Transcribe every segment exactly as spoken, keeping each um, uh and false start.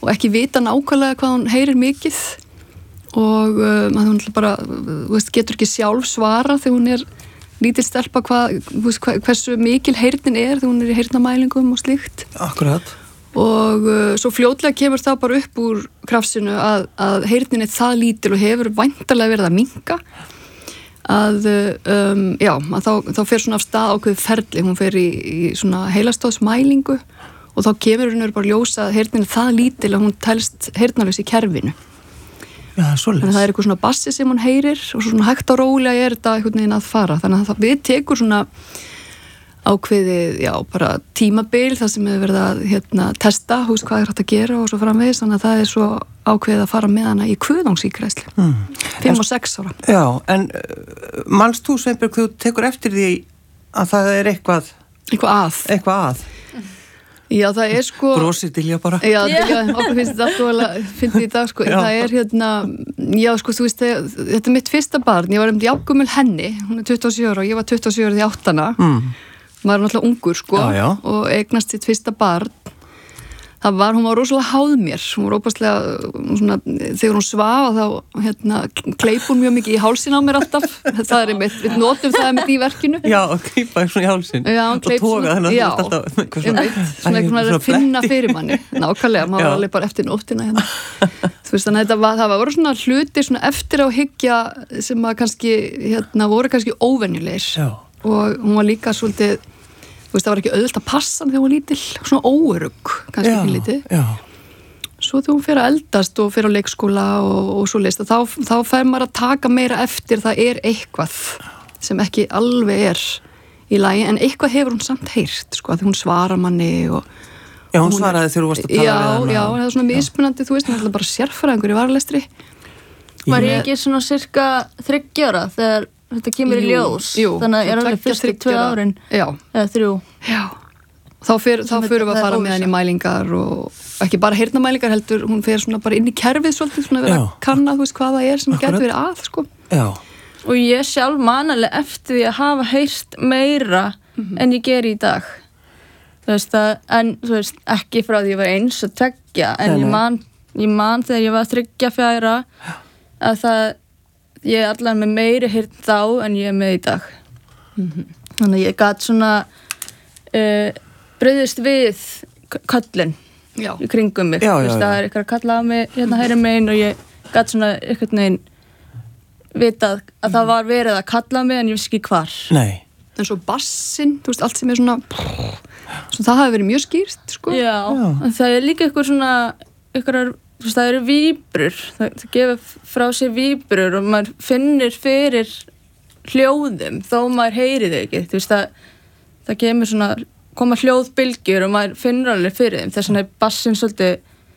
og ekki vita nákvæmlega hvað hún heyrir mikið og um, að hún bara veist, getur ekki sjálf svara þegar hún er lítil stelpa hvað, veist, hversu mikil heyrnin er þegar hún er í heyrnamælingum og slíkt. Akkurat. Og uh, svo fljótlega kemur það bara upp úr krafsinu að, að heyrnin er það lítil og hefur væntanlega verið að minnka að, um, já, að þá, þá fer svona af stað ákveðið ferli, hún fer í, í svona heilastóðsmælingu og þá kemur hún bara ljósa að heyrnin er það lítil að hún telst heyrnarlaus í kerfinu. Já, svoleiðis. Þannig að það er eitthvað svona bassi sem hún heyrir og svona hægt og rólega er þetta einhvern veginn að fara. Þannig að það við tekur svona ákveðið, já, bara tímabil þar sem við verðum að hérna, testa húst hvað er hægt að gera og svo framvegis. Þannig að það er svo ákveðið að fara með hana í kuðungsígræðslu. Mm. fimm og sex ára. Já, en uh, manst þú, Sveinbjörg, þú tekur eftir því að það er eitthvað... Eitthvað að. Eitthvað að. Já, það er sko... Brosið Dilja bara. Já, Dilja, okkur finnst þetta alltaf finnst í dag, sko. Já. Það er hérna, já, sko, þú veist, þetta er mitt fyrsta barn. Ég var um jafngömmul henni, hún er tuttugu og sjö ára og ég var tuttugu og sjö ára því áttana. Mm. Maður er náttúrulega ungur, sko, já, já. Og eignast sitt fyrsta barn. Það var, hún var rosalega háð mér. Hún var óbærslega, svona, þegar hún svaf þá, hérna, kleip hún mjög mikið í hálsin á mér alltaf. Það er einmitt, við notum það einmitt í verkinu. Já, að kleipa svona í hálsin. Já, hún kleip svona. Og toga þennan alltaf, einmitt, svona eitthvað að finna fyrir manni. Nákvæmlega, maður var alveg bara eftir nóttina hérna. Þú veist, þannig að þetta var, það var svona hluti svona eftir á hyggja sem að kannski, hérna, voru kannski óvenjulegir. Já. Og hún var líka svolítið, þú veist, það var ekki auðvelt að passa þegar hún var lítil, svona óörugg, kannski ekki lítið. Já. Svo þegar hún fer að eldast og fer á leikskóla og, og svo list, þá, þá fer maður að taka meira eftir, það er eitthvað sem ekki alveg er í lagi, en eitthvað hefur hún samt heyrt, sko, því hún svarar manni og... Já, hún, hún svaraði þegar þú varst að tala já, við hana. Já, já, það er svona mismunandi, þú veist, það er bara sérfræðingur í varalestri. Var ég ekki svona cirka þriggja ára þegar þetta kemur jú, í ljós, jú, þannig að ég er alveg fyrstu tvö árin já. Eða þrjú. Já, þá fyrir við að fara með hann í mælingar og ekki bara heyrnamælingar heldur, hún fer svona bara inn í kerfið svolítið, svona vera að kanna, þú veist, hvað það er sem getur verið að, sko. Já. Og ég sjálf manalega eftir því að hafa heyrt meira mm-hmm. en ég geri í dag. Þú veist að, en þú veist, ekki frá því ég var eins og tveggja, en nei, ég man, ég man þegar ég var þriggja fjæra að það ég er allan með meiri hýrt þá en ég er með í dag. Mm-hmm. Þannig að ég gat svona uh, bröðist við köllin já. Í kringum mig. Já, já, já. Það er eitthvað að kalla á mig hérna hægri megin og ég gat svona eitthvað neginn vitað að mm. það var verið að kalla á mig en ég vissi ekki hvar. Nei. En svo bassinn, þú veist, allt sem er svona, svona það hafi verið mjög skýrt, sko. Já, já. En það er líka eitthvað svona, eitthvað þú veist, það eru víbrur, það, það gefur frá sér víbrur og maður finnir fyrir hljóðum þó maður heyri þau ekki, þú veist, það, það kemur svona, koma hljóðbylgjur og maður finnur alveg fyrir þeim, þess vegna er bassinn svolítið,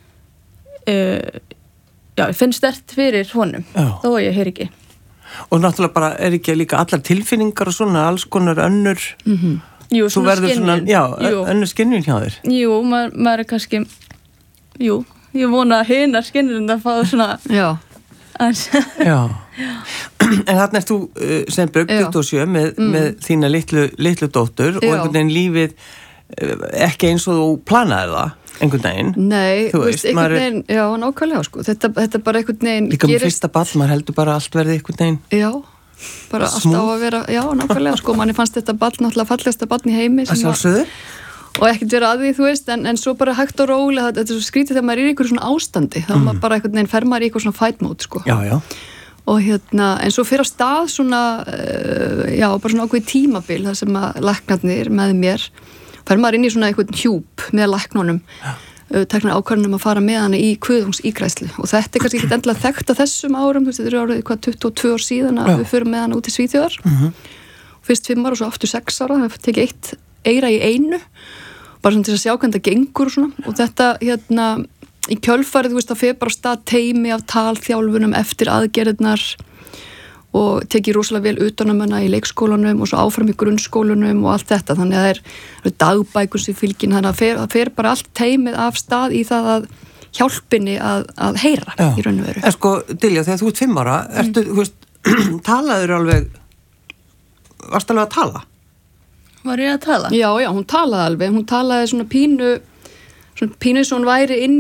uh, já, ég finn sterkt fyrir honum, já. Þó að ég heyri ekki. Og náttúrulega bara er ekki líka allar tilfinningar og svona, alls konar önnur, mm-hmm. Jú, svona skynjun. Já, önnur skynjun hjá þér. Jú, maður, maður er kannski, jú, ég vona að hinar skynurinn að fá svona... Já. Já. En þarna ert þú, uh, Sveinbjörg, tuttugu og sjö, með, mm. með þína litlu, litlu dóttur og einhvern veginn lífið uh, ekki eins og þú planaði það, einhvern veginn. Nei, þú veist, einhvern veginn, er... já, nákvæmlega, sko. Þetta, þetta bara einhvern veginn... Líka með gerist... fyrsta barn, maður heldur bara allt verði einhvern veginn. Já, bara allt á að vera, já, nákvæmlega, sko. Manni fannst þetta barn, náttúrulega fallegasta barn í heimi. Að sjálfsögðu. Og ekkert vera að því, þú veist, en, en svo bara hægt og rólega, þetta er svo skrítið þegar maður er í einhverju svona ástandi, þá mm. maður bara einhvern veginn fer maður í einhverju svona fight mode, sko. Já, já. Og hérna, en svo fyrir á stað svona, uh, já, bara svona ákveð tímabil, þar sem að læknarnir með mér, fer maður inn í svona einhvern hjúp með læknunum, uh, teknar ákvarðanum að fara með hana í kuðungsígræðslu. Og þetta er kannski ekki endilega þekkt á þessum árum, þú veist, þetta eru árið hvað tuttugu og tvö ár síðan að já. Við förum með hana út í Svíþjóðar. Mm-hmm. Fyrst fimm ára og svo aftur sex ára, það tekið eitt eira í einu, bara svona til að sjá hvernig það gengur og svona, og þetta hérna í kjölfarið, þú veist, það fer bara á stað teimi af talþjálfunum eftir aðgerðirnar og tekið rosalega vel utanum hana í leikskólanum og svo áfram í grunnskólanum og allt þetta, þannig að það er, er dagbækur sem fylgin, þannig að það fer, það fer bara allt teimið af stað í það að hjálpinni að, að heyra já. Í raun og veru. En sko, Dilja, þegar þú ert fimm ára, mm. ertu, þú veist, talaður alveg, varst alveg að tala? Var ég að tala? Já, já, hún talaði alveg, hún talaði svona pínu, svona pínu sem hún væri inn